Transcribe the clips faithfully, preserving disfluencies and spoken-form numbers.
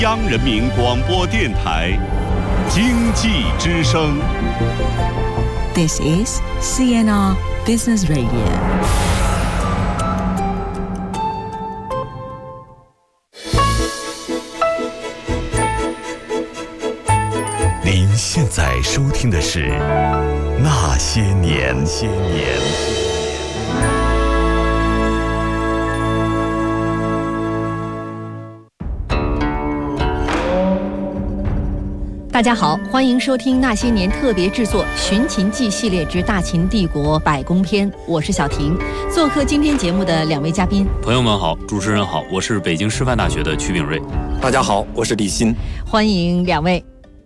央人民广播电台经济之声。 This is C N R Business Radio。 您现在收听的是《那些年》。些年。 大家好，欢迎收听《那些年》特别制作《寻秦记》系列之《大秦帝国百宫篇》，我是小婷。做客今天节目的两位嘉宾， 朋友们好，主持人好，我是北京师范大学的曲炳瑞。 大家好，我是李欣。 欢迎两位。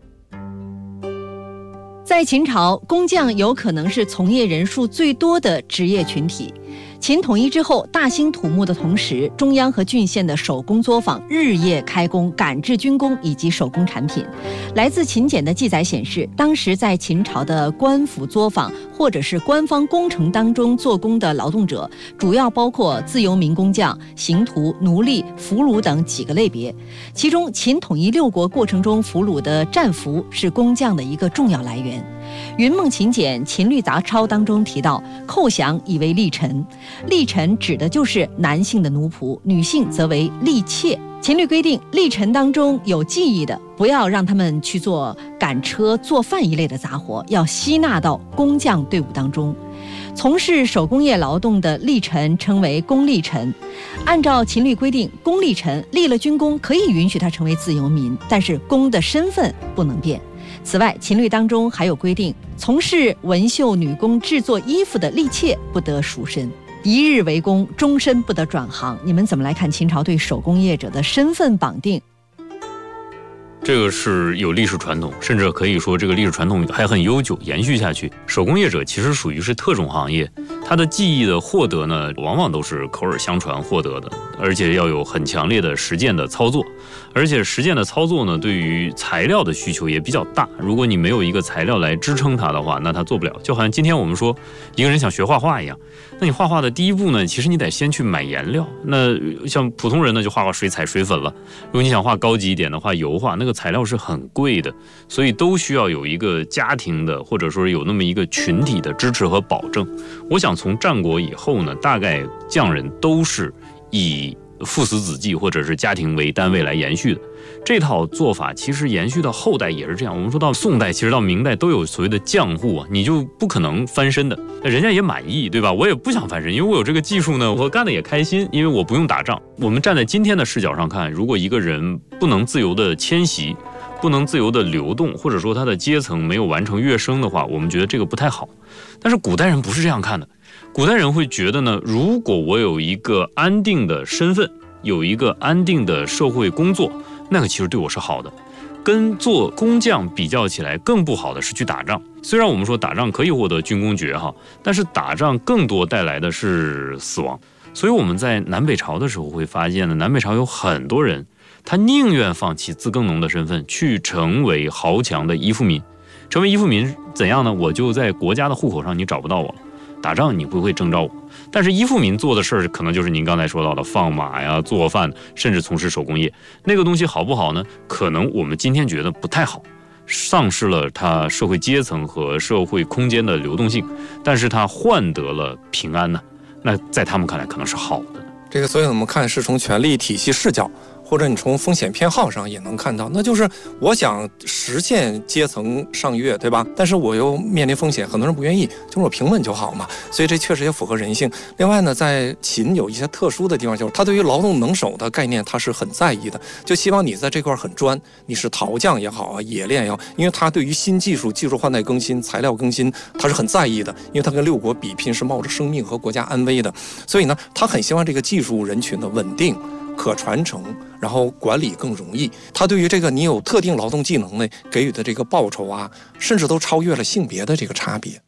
在秦朝，工匠有可能是从业人数最多的职业群体。秦统一之后，大兴土木的同时，中央和郡县的手工作坊日夜开工，赶制军工以及手工产品。来自秦简的记载显示，当时在秦朝的官府作坊或者是官方工程当中做工的劳动者，主要包括自由民工匠、刑徒、奴隶、俘虏等几个类别。其中，秦统一六国过程中俘虏的战俘是工匠的一个重要来源。云梦秦简《秦律杂抄》当中提到，寇降以为吏臣，吏臣指的就是男性的奴仆，女性则为吏妾。秦律规定，吏臣当中有技艺的，不要让他们去做赶车、做饭一类的杂活，要吸纳到工匠队伍当中。从事手工业劳动的吏臣称为工吏臣。按照秦律规定，工吏臣立了军功，可以允许他成为自由民，但是工的身份不能变。此外，秦律当中还有规定，从事纹绣女工制作衣服的吏妾不得赎身，一日为工，终身不得转行。你们怎么来看秦朝对手工业者的身份绑定？ 这个是有历史传统，甚至可以说这个历史传统还很悠久，延续下去。手工业者其实属于是特种行业，他的技艺的获得呢，往往都是口耳相传获得的，而且要有很强烈的实践的操作。而且实践的操作呢，对于材料的需求也比较大。如果你没有一个材料来支撑它的话，那它做不了。就好像今天我们说一个人想学画画一样，那你画画的第一步呢，其实你得先去买颜料。那像普通人呢，就画画水彩、水粉了。如果你想画高级一点的话，油画那个材料是很贵的，所以都需要有一个家庭的，或者说有那么一个群体的支持和保证。我想从战国以后呢，大概匠人都是以父死子继或者是家庭为单位来延续的。这套做法其实延续到后代也是这样。我们说到宋代，其实到明代都有所谓的匠户啊，你就不可能翻身的，人家也满意，对吧？我也不想翻身，因为我有这个技术呢，我干的也开心，因为我不用打仗。我们站在今天的视角上看，如果一个人不能自由的迁徙，不能自由的流动，或者说他的阶层没有完成跃升的话，我们觉得这个不太好。但是古代人不是这样看的，古代人会觉得呢，如果我有一个安定的身份，有一个安定的社会工作，那个其实对我是好的。跟做工匠比较起来，更不好的是去打仗。虽然我们说打仗可以获得军功爵哈，但是打仗更多带来的是死亡。所以我们在南北朝的时候会发现呢，南北朝有很多人，他宁愿放弃自耕农的身份，去成为豪强的依附民。成为依附民怎样呢？我就在国家的户口上你找不到我了，打仗你不会征召我。但是依附民做的事儿，可能就是您刚才说到的放马呀、做饭，甚至从事手工业。那个东西好不好呢？可能我们今天觉得不太好，丧失了它社会阶层和社会空间的流动性，但是它换得了平安呢。那在他们看来可能是好的。 这个，所以我们看是从权力体系视角，或者你从风险偏好上也能看到，那就是我想实现阶层上跃，对吧？但是我又面临风险，很多人不愿意，就是我平稳就好嘛。所以这确实也符合人性。另外呢，在秦有一些特殊的地方，就是他对于劳动能手的概念，他是很在意的，就希望你在这块很专，你是陶匠也好啊，冶炼也好，因为他对于新技术、技术换代更新、材料更新，他是很在意的，因为他跟六国比拼是冒着生命和国家安危的，所以呢，他很希望这个技术人群的稳定、可传承，然后管理更容易。他对于这个你有特定劳动技能呢，给予的这个报酬啊，甚至都超越了性别的这个差别。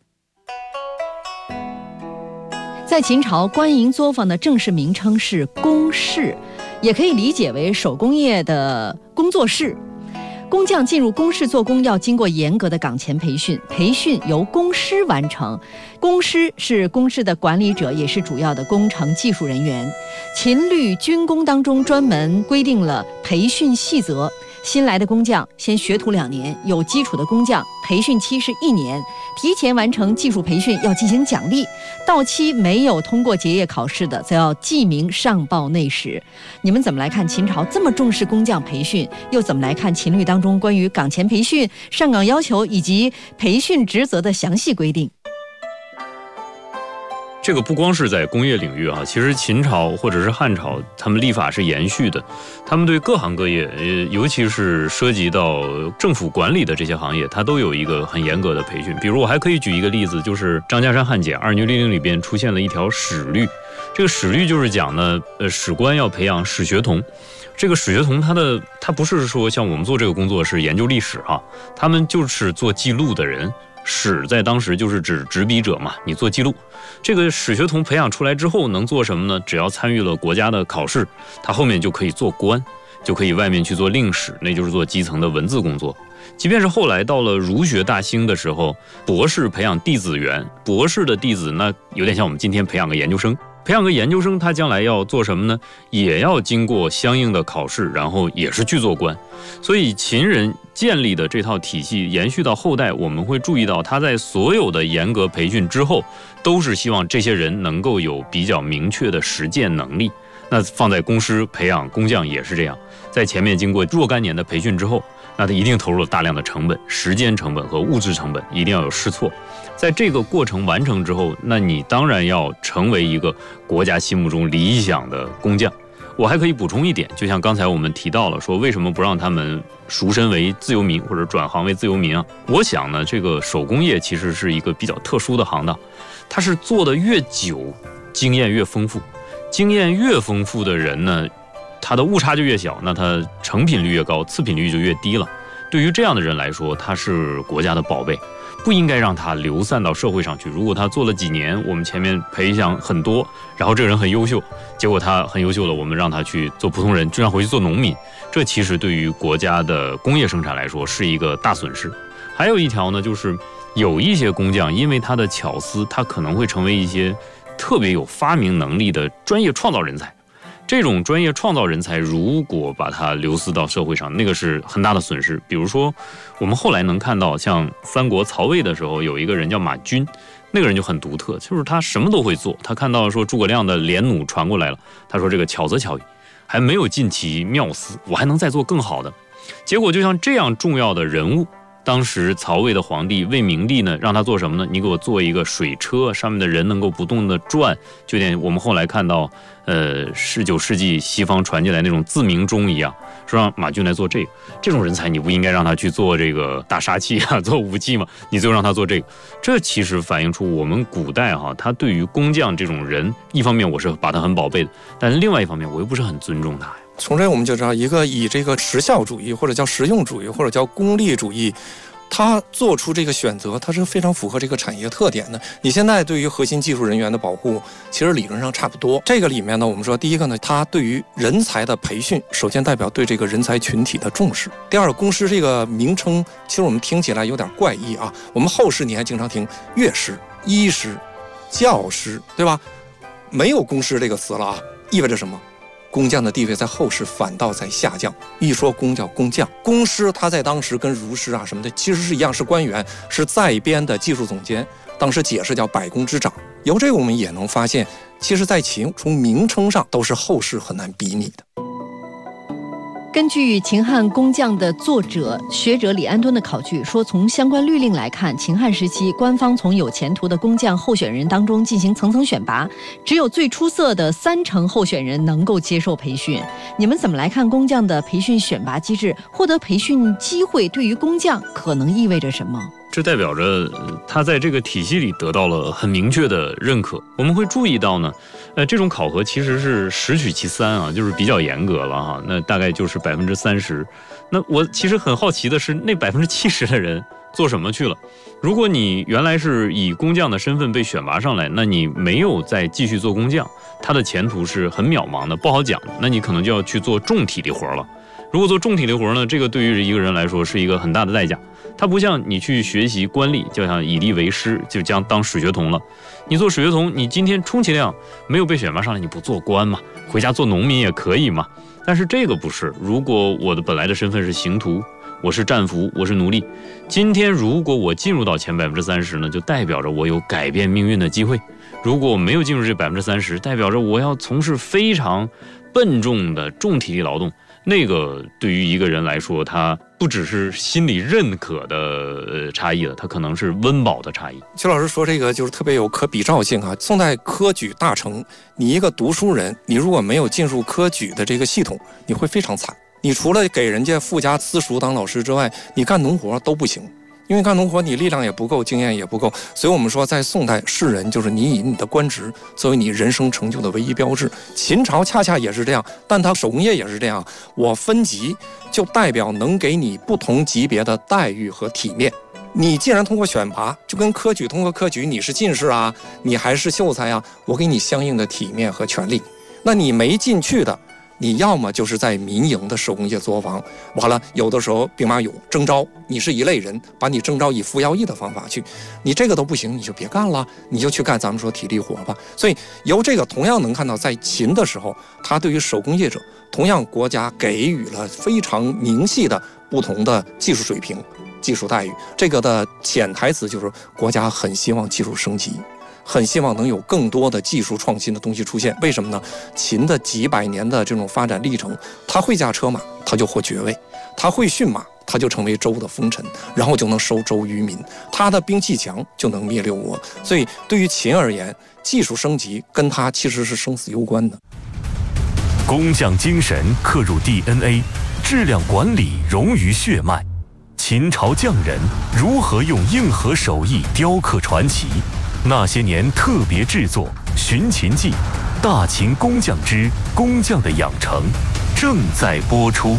在秦朝，官营作坊的正式名称是工室，也可以理解为手工业的工作室。 工匠进入工室做工要经过严格的岗前培训，培训由工师完成。工师是工室的管理者，也是主要的工程技术人员。秦律军工当中专门规定了培训细则。新来的工匠先学徒两年，有基础的工匠培训期是一年，提前完成技术培训要进行奖励，到期没有通过结业考试的，则要记名上报内史。你们怎么来看秦朝这么重视工匠培训，又怎么来看秦律当中关于岗前培训、上岗要求以及培训职责的详细规定？ 这个不光是在工业领域啊，其实秦朝或者是汉朝，他们立法是延续的，他们对各行各业，呃，尤其是涉及到政府管理的这些行业，它都有一个很严格的培训。比如我还可以举一个例子，就是张家山汉简二牛律令里边出现了一条史律，这个史律就是讲呢，呃，史官要培养史学童。这个史学童他的他不是说像我们做这个工作是研究历史啊，他们就是做记录的人。史在当时就是指执笔者嘛，你做记录。这个史学童培养出来之后能做什么呢？只要参与了国家的考试，他后面就可以做官，就可以外面去做令史，那就是做基层的文字工作。即便是后来到了儒学大兴的时候，博士培养弟子员，博士的弟子那有点像我们今天培养个研究生。培养个研究生，他将来要做什么呢？也要经过相应的考试，然后也是去做官。所以秦人建立的这套体系延续到后代，我们会注意到他在所有的严格培训之后，都是希望这些人能够有比较明确的实践能力。那放在工师培养工匠也是这样，在前面经过若干年的培训之后，那他一定投入了大量的成本、时间成本和物质成本，一定要有试错。在这个过程完成之后，那你当然要成为一个国家心目中理想的工匠。我还可以补充一点，就像刚才我们提到了，说为什么不让他们赎身为自由民或者转行为自由民啊？我想呢，这个手工业其实是一个比较特殊的行当，它是做的越久，经验越丰富，经验越丰富的人呢，他的误差就越小，那他成品率越高，次品率就越低了。对于这样的人来说，他是国家的宝贝，不应该让他流散到社会上去。如果他做了几年，我们前面培养很多，然后这个人很优秀，结果他很优秀了，我们让他去做普通人，就让回去做农民，这其实对于国家的工业生产来说是一个大损失。还有一条呢，就是有一些工匠，因为他的巧思，他可能会成为一些特别有发明能力的专业创造人才。这种专业创造人才如果把它流失到社会上，那个是很大的损失。比如说我们后来能看到像三国曹魏的时候，有一个人叫马均，那个人就很独特，就是他什么都会做。他看到说诸葛亮的连弩传过来了，他说这个巧则巧矣，还没有尽其妙思，我还能再做更好的。结果就像这样重要的人物，当时曹魏的皇帝魏明帝呢，让他做什么呢？你给我做一个水车，上面的人能够不动的转，就点我们后来看到呃十九世纪西方传进来那种自鸣钟一样，说让马均来做这个。这种人才你不应该让他去做这个大杀器啊，做武器嘛，你最后让他做这个。这其实反映出我们古代哈，他对于工匠这种人，一方面我是把他很宝贝的，但另外一方面我又不是很尊重他呀。 从这我们就知道，一个以这个时效主义或者叫实用主义或者叫功利主义，他做出这个选择，它是非常符合这个产业特点的。你现在对于核心技术人员的保护，其实理论上差不多。这个里面呢，我们说第一个呢，它对于人才的培训，首先代表对这个人才群体的重视。第二，工师这个名称，其实我们听起来有点怪异啊。我们后世你还经常听乐师、医师、教师，对吧？没有工师这个词了啊，意味着什么？工匠的地位在后世反倒在下降。一说工叫工匠，工师他在当时跟儒师啊什么的其实是一样，是官员，是在编的技术总监，当时解释叫百工之长。由这个我们也能发现，其实在秦从名称上都是后世很难比拟的。 根据秦汉工匠的作者学者李安敦的考据说，从相关律令来看，秦汉时期官方从有前途的工匠候选人当中进行层层选拔，只有最出色的三成候选人能够接受培训。你们怎么来看工匠的培训选拔机制？获得培训机会对于工匠可能意味着什么？ 这代表着他在这个体系里得到了很明确的认可。我们会注意到呢，呃，这种考核其实是十取其三啊，就是比较严格了哈。那大概就是百分之三十。那我其实很好奇的是，那百分之七十的人做什么去了？如果你原来是以工匠的身份被选拔上来，那你没有再继续做工匠，他的前途是很渺茫的，不好讲的。那你可能就要去做重体力活了。 如果做重体力活呢，这个对于一个人来说是一个很大的代价。它不像你去学习官吏，就像以吏为师，就将当水学童了。你做水学童，你今天充其量没有被选拔上来，你不做官嘛，回家做农民也可以嘛。但是这个不是，如果我的本来的身份是刑徒，我是战俘，我是奴隶，今天如果我进入到前百分之三十呢，就代表着我有改变命运的机会。如果我没有进入这百分之三十，代表着我要从事非常笨重的重体力劳动。那个对于一个人来说，他不只是心理认可的呃差异了，他可能是温饱的差异。 邱老师说这个就是特别有可比照性啊。宋代科举大成，你一个读书人，你如果没有进入科举的这个系统，你会非常惨。你除了给人家富家私塾当老师之外，你干农活都不行。因为干农活你力量也不够，经验也不够，所以我们说在宋代士人就是你以你的官职作为你人生成就的唯一标志。秦朝恰恰也是这样，但它手工业也是这样，我分级就代表能给你不同级别的待遇和体面。你既然通过选拔，就跟科举通过科举，你是进士啊，你还是秀才啊，我给你相应的体面和权利。那你没进去的，你要么就是在民营的手工业作坊，完了有的时候兵马俑征召，你是一类人，把你征召以服徭役的方法去，你这个都不行，你就别干了，你就去干咱们说体力活吧。所以由这个同样能看到，在秦的时候，他对于手工业者，同样国家给予了非常明细的不同的技术水平、技术待遇。这个的潜台词就是国家很希望技术升级。很希望能有更多的技术创新的东西出现，为什么呢？秦的几百年的这种发展历程，他会驾车马，他就获爵位；他会驯马，他就成为周的封臣，然后就能收周于民。他的兵器强，就能灭六国。所以对于秦而言，技术升级跟他其实是生死攸关的。 工匠精神刻入 D N A， 质量管理融于血脉。秦朝匠人如何用硬核手艺雕刻传奇？那些年特别制作《寻秦记》，大秦工匠之工匠的养成正在播出。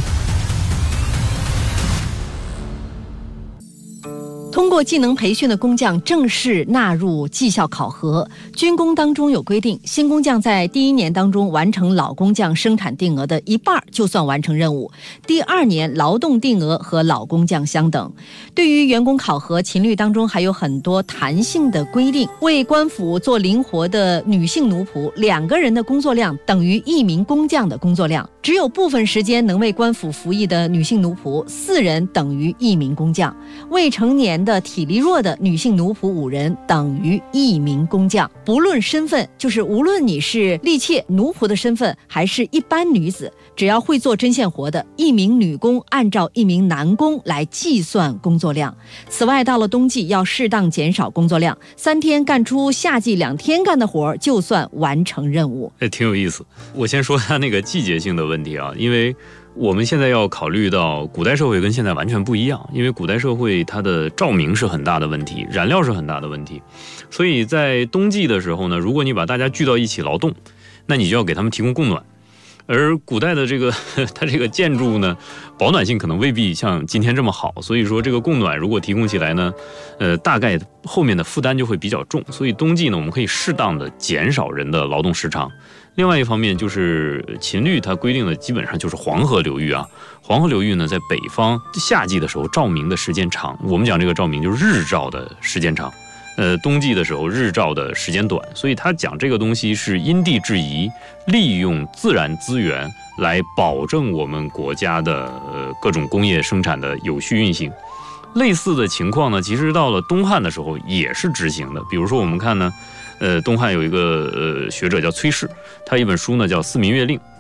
通过技能培训的工匠正式纳入绩效考核。军工当中有规定，新工匠在第一年当中完成老工匠生产定额的一半就算完成任务，第二年劳动定额和老工匠相等。对于员工考核，秦律当中还有很多弹性的规定。为官府做灵活的女性奴仆，两个人的工作量等于一名工匠的工作量；只有部分时间能为官府服役的女性奴仆，四人等于一名工匠；未成年的体力弱的女性奴仆五人等于一名工匠。不论身份，就是无论你是隶妾、奴仆的身份，还是一般女子，只要会做针线活的，一名女工按照一名男工来计算工作量。此外，到了冬季要适当减少工作量，三天干出夏季两天干的活就算完成任务。 哎，挺有意思。我先说它那个季节性的问题啊，因为我们现在要考虑到古代社会跟现在完全不一样，因为古代社会它的照明是很大的问题，燃料是很大的问题，所以在冬季的时候呢，如果你把大家聚到一起劳动，那你就要给他们提供供暖。而古代的这个它这个建筑呢，保暖性可能未必像今天这么好，所以说这个供暖如果提供起来呢，呃，大概后面的负担就会比较重。所以冬季呢，我们可以适当的减少人的劳动时长。另外一方面就是秦律它规定的基本上就是黄河流域啊，黄河流域呢在北方夏季的时候照明的时间长，我们讲这个照明就是日照的时间长。呃，冬季的时候日照的时间短，所以他讲这个东西是因地制宜，利用自然资源来保证我们国家的呃各种工业生产的有序运行。类似的情况呢，其实到了东汉的时候也是执行的。比如说我们看呢，呃，东汉有一个呃学者叫崔氏，他一本书呢叫《四民乐令》。